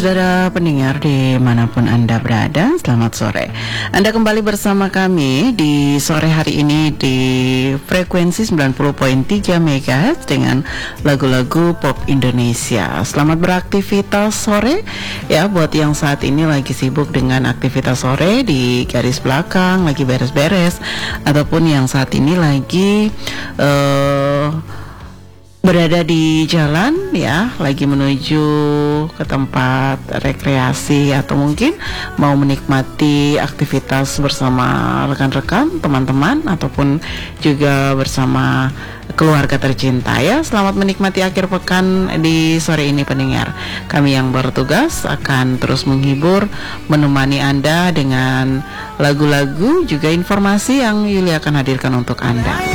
Saudara pendengar dimanapun Anda berada, selamat sore. Anda kembali bersama kami di sore hari ini di frekuensi 90.3 MHz dengan lagu-lagu pop Indonesia. Selamat beraktivitas sore ya buat yang saat ini lagi sibuk dengan aktivitas sore di garis belakang, lagi beres-beres, ataupun yang saat ini lagi berada di jalan ya, lagi menuju ke tempat rekreasi atau mungkin mau menikmati aktivitas bersama rekan-rekan, teman-teman ataupun juga bersama keluarga tercinta ya. Selamat menikmati akhir pekan di sore ini pendengar. Kami yang bertugas akan terus menghibur, menemani Anda dengan lagu-lagu juga informasi yang Yuli akan hadirkan untuk Anda.